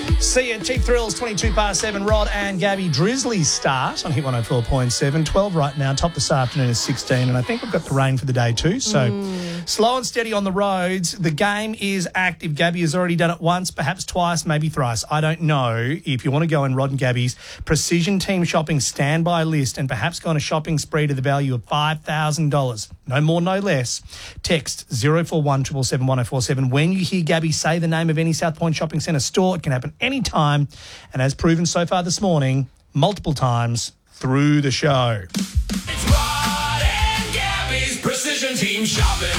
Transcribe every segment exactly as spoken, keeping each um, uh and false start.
See you. Cheap Thrills, twenty-two past seven. Rod and Gabby Drizzly start on Hit one oh four point seven. twelve right now. Top this afternoon is sixteen. And I think we've got the rain for the day too. So mm. slow and steady on the roads. The game is active. Gabby has already done it once, perhaps twice, maybe thrice. I don't know. If you want to go in Rod and Gabby's Precision Team Shopping standby list and perhaps go on a shopping spree to the value of five thousand dollars, no more, no less, text zero four one seven seven one oh four seven. When you hear Gabby say the name of any South Point Shopping Centre store, it can happen any time, and as proven so far this morning, multiple times through the show. It's Rod and Gabby's Precision Team Shopping.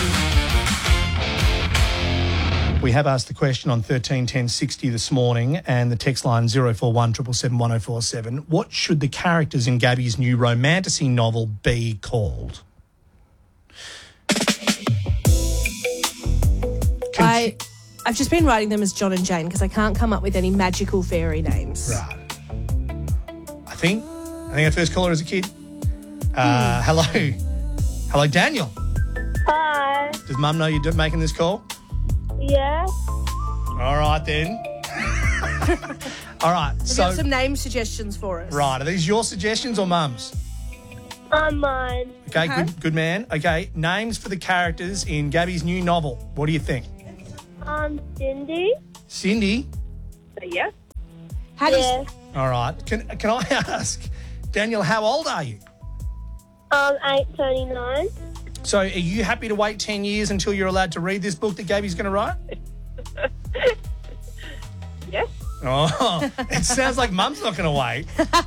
We have asked the question on thirteen ten sixty this morning, and the text line zero four one seven seven one oh four seven. What should the characters in Gabby's new romantasy novel be called? I, I've just been writing them as John and Jane because I can't come up with any magical fairy names. Right. I think, I think our first caller is a kid. Uh, hmm. Hello. Hello, Daniel. Hi. Does Mum know you're making this call? Yeah. All right, then. All right. Have so, you got some name suggestions for us? Right. Are these your suggestions or Mum's? Um, mine. Okay, Okay. good good man. Okay, names for the characters in Gabby's new novel. What do you think? Um, Cindy. Cindy? Yeah. How do Yeah. you, All right. Can can I ask, Daniel, how old are you? Um, eight thirty-nine. So are you happy to wait ten years until you're allowed to read this book that Gabby's going to write? Yes. Oh, it sounds like Mum's not going to wait.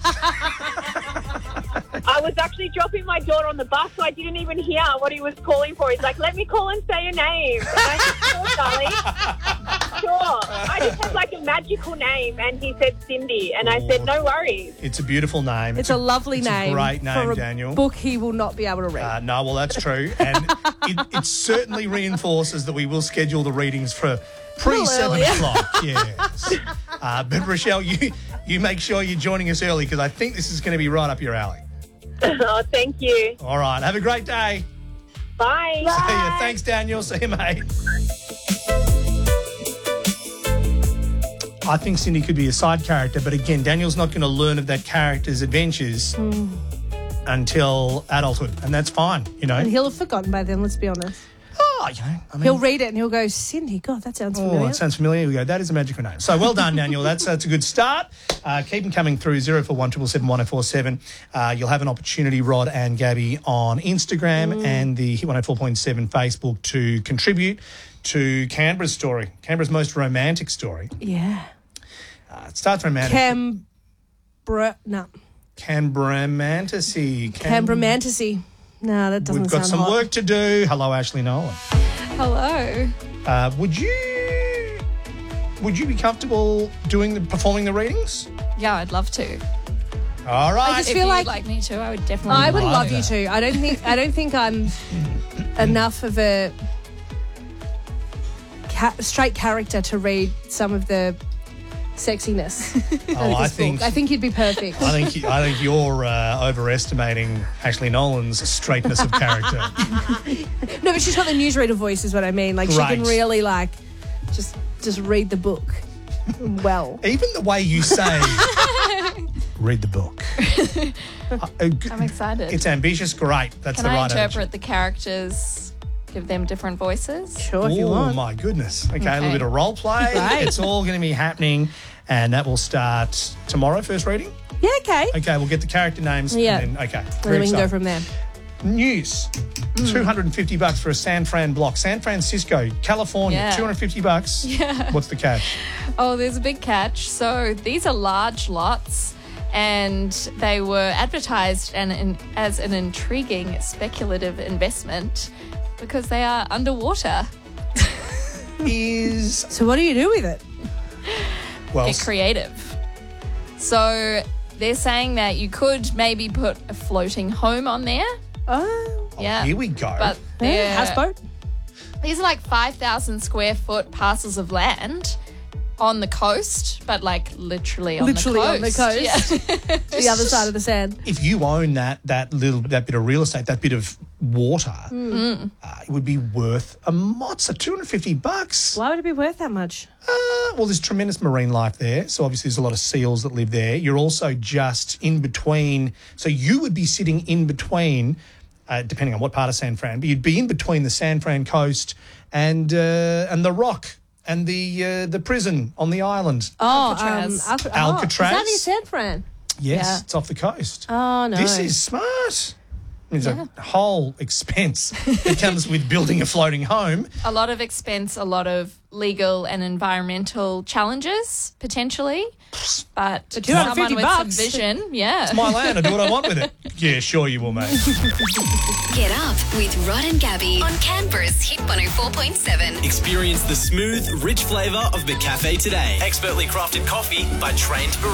I was actually dropping my daughter on the bus, so I didn't even hear what he was calling for. He's like, let me call and say your name. And I said, sure, darling. Sure. I just had like a magical name, and he said Cindy. And I said, no worries. It's a beautiful name. it's a lovely it's name. a great name, for a Daniel. book he will not be able to read. Uh, no, well, that's true. And it, it certainly reinforces that we will schedule the readings for pre-seven o'clock. Yes. Uh, but, Rochelle, you, you make sure you're joining us early because I think this is going to be right up your alley. Oh, thank you. All right. Have a great day. Bye. See you. Thanks, Daniel. See you, mate. I think Cindy could be a side character, but again, Daniel's not going to learn of that character's adventures mm. until adulthood, and that's fine, you know. And he'll have forgotten by then, let's be honest. Oh, you know, I mean, He'll read it and he'll go, Cindy, God, that sounds familiar. Oh, that sounds familiar. Here we go. That is a magical name. So well done, Daniel. That's that's a good start. Uh, keep them coming through, zero four one seven seven one oh four seven. Uh, you'll have an opportunity, Rod and Gabby, on Instagram mm. and the Hit one oh four point seven Facebook to contribute to Canberra's story, Canberra's most romantic story. Yeah. Uh, it starts romantic. Canberra, no. Canberra Mantasy. Can- Canberra Mantasy. No, that doesn't We've got sound some hot. work to do. Hello, Ashley Nolan. Hello. Uh, would you would you be comfortable doing the performing the readings? Yeah, I'd love to. All right. I just If feel you'd like, like me to, I would definitely. I would love love you that. to. I don't think I don't think I'm enough of a ca- straight character to read some of the sexiness. Oh, of I this think book. I think you'd be perfect. I think you- I think you're uh, overestimating Ashley Nolan's straightness of character. No, but she's got the newsreader voice, is what I mean. Like she can Great. really like just just read the book well. Even the way you say, read the book. Uh, uh, g- I'm excited. It's ambitious. Great. That's Can the I right interpret the characters? Give them different voices? Sure, if you Oh want. my goodness. Okay, a little Okay. bit of role play. Right. It's all going to be happening, and that will start tomorrow. First reading. Yeah, okay. Okay, we'll get the character names. Yeah. And then, okay. And very then we can go excited. from there. News. two hundred fifty bucks for a San Fran block. San Francisco, California, Yeah. two hundred fifty bucks. Yeah. What's the catch? Oh, there's a big catch. So these are large lots, and they were advertised and in, as an intriguing speculative investment because they are underwater. Is So what do you do with it? well, Get creative. So they're saying that you could maybe put a floating home on there. Oh, Yeah. here we go. But yeah, they're- houseboat. These are like five thousand square foot parcels of land on the coast, but like literally on Literally the on the coast. coast. Yeah. The other side of the sand. if you own that that little that bit of real estate, that bit of water, uh, it would be worth a mozza, two hundred fifty bucks. Why would it be worth that much? Uh, well, there's tremendous marine life there. So obviously there's a lot of seals that live there. You're also just in between. So you would be sitting in between, uh, depending on what part of San Fran, but you'd be in between the San Fran coast and uh, and the rock and the uh, the prison on the island. Oh, Alcatraz. Um, Alca- Alcatraz? Oh, is that near San Fran? Yes, Yeah. it's off the coast. Oh, no. This is smart. There's a whole expense that comes with building a floating home. A lot of expense, a lot of legal and environmental challenges, potentially. But two hundred fifty someone with bucks. some vision, yeah. It's my land. I do what I want with it. Yeah, sure you will, mate. Get up with Rod and Gabby on Canberra's Hit one oh four point seven. Experience the smooth, rich flavour of McCafe today. Expertly crafted coffee by trained baristas.